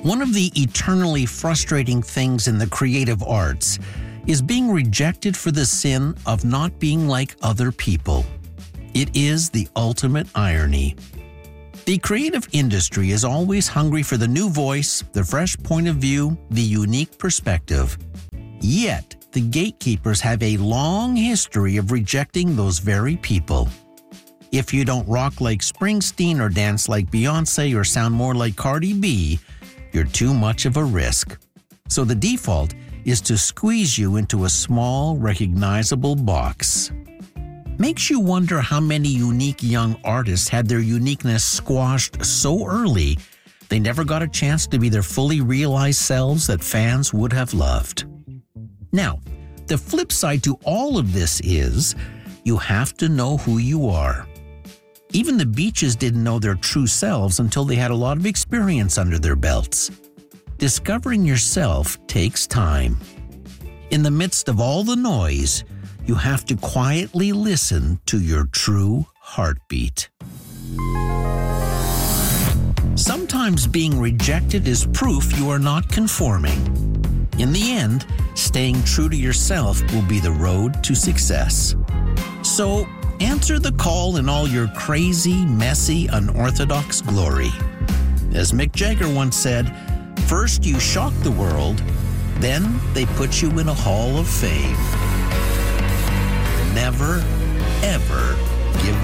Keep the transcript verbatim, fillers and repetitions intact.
One of the eternally frustrating things in the creative arts is being rejected for the sin of not being like other people. It is the ultimate irony. The creative industry is always hungry for the new voice, the fresh point of view, the unique perspective. Yet, the gatekeepers have a long history of rejecting those very people. If you don't rock like Springsteen or dance like Beyonce or sound more like Cardi B, you're too much of a risk. So the default is to squeeze you into a small, recognizable box. Makes you wonder how many unique young artists had their uniqueness squashed so early they never got a chance to be their fully realized selves that fans would have loved. Now, the flip side to all of this is you have to know who you are. Even the Beaches didn't know their true selves until they had a lot of experience under their belts. Discovering yourself takes time. In the midst of all the noise, you have to quietly listen to your true heartbeat. Sometimes being rejected is proof you are not conforming. In the end, staying true to yourself will be the road to success. So, answer the call in all your crazy, messy, unorthodox glory. As Mick Jagger once said, first you shock the world, then they put you in a hall of fame. Never, ever give